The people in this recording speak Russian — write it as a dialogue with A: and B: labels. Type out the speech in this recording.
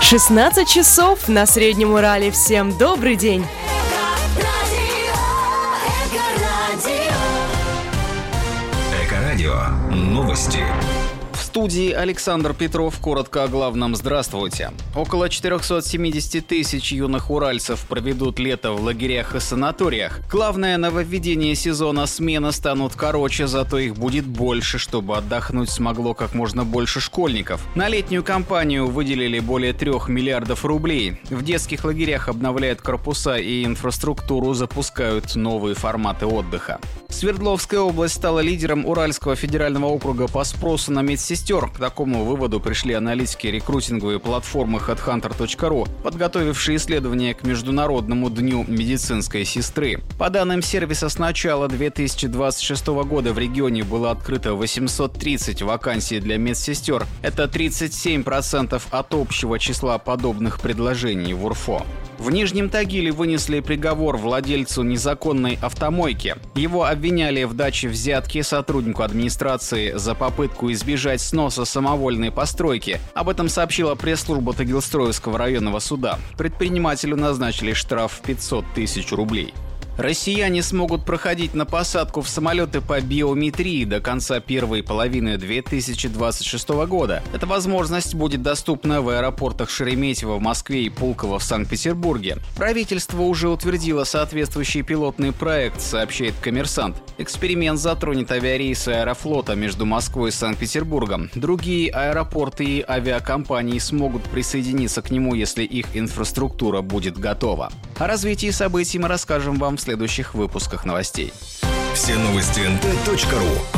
A: 16 часов на Среднем Урале. Всем добрый день!
B: Эко-радио. Новости.
C: В студии Александр Петров. Коротко о главном. Здравствуйте. Около 470 тысяч юных уральцев проведут лето в лагерях и санаториях. Главное нововведение сезона: смены станут короче, зато их будет больше, чтобы отдохнуть смогло как можно больше школьников. На летнюю кампанию выделили более 3 миллиардов рублей. В детских лагерях обновляют корпуса и инфраструктуру, запускают новые форматы отдыха. Свердловская область стала лидером Уральского федерального округа по спросу на медсестер. К такому выводу пришли аналитики рекрутинговой платформы headhunter.ru, подготовившие исследование к Международному дню медицинской сестры. По данным сервиса, с начала 2026 года в регионе было открыто 830 вакансий для медсестер. Это 37% от общего числа подобных предложений в УРФО. В Нижнем Тагиле вынесли приговор владельцу незаконной автомойки. Его обвиняли в даче взятки сотруднику администрации за попытку избежать сноса самовольной постройки. Об этом сообщила пресс-служба Тагилстроевского районного суда. Предпринимателю назначили штраф в 500 тысяч рублей. Россияне смогут проходить на посадку в самолеты по биометрии до конца первой половины 2026 года. Эта возможность будет доступна в аэропортах Шереметьево в Москве и Пулково в Санкт-Петербурге. Правительство уже утвердило соответствующий пилотный проект, сообщает «Коммерсант». Эксперимент затронет авиарейсы Аэрофлота между Москвой и Санкт-Петербургом. Другие аэропорты и авиакомпании смогут присоединиться к нему, если их инфраструктура будет готова. О развитии событий мы расскажем вам в следующих выпусках новостей.
B: Все новости nt.ru.